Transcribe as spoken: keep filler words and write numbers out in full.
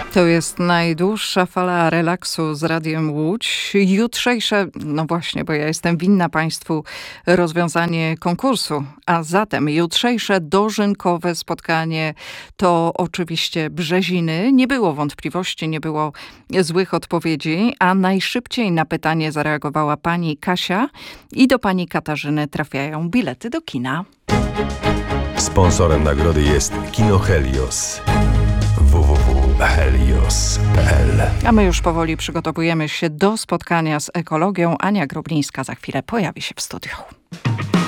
To jest najdłuższa fala relaksu z Radiem Łódź. Jutrzejsze, no właśnie, bo ja jestem winna Państwu rozwiązanie konkursu, a zatem jutrzejsze dożynkowe spotkanie to oczywiście Brzeziny. Nie było wątpliwości, nie było złych odpowiedzi, a najszybciej na pytanie zareagowała pani Kasia i do pani Katarzyny trafiają bilety do kina. Sponsorem nagrody jest Kino Helios. w w w kropka helios kropka p l. A my już powoli przygotowujemy się do spotkania z ekologią. Ania Groblińska za chwilę pojawi się w studiu.